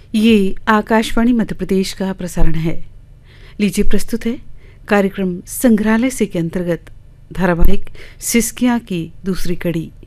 ये आकाशवाणी मध्य प्रदेश का प्रसारण है। लीजिए प्रस्तुत है कार्यक्रम संग्रहालय से के अंतर्गत धारावाहिक सिसकियां की दूसरी कड़ी।